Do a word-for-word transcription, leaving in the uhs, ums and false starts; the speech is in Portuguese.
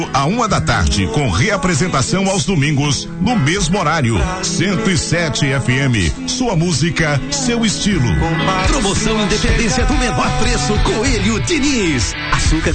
A uma da tarde, com reapresentação aos domingos, no mesmo horário. cento e sete F M, sua música, seu estilo. Promoção Independência do menor preço, Coelho Diniz. Açúcar